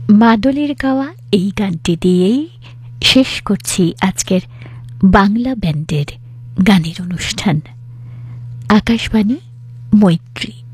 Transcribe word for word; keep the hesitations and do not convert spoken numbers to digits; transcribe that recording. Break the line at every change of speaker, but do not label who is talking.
মাদলের গাওয়া এই গানটি দিয়েই শেষ করছি আজকের বাংলা ব্যান্ডের গানের অনুষ্ঠান। আকাশবাণী মৈত্রী।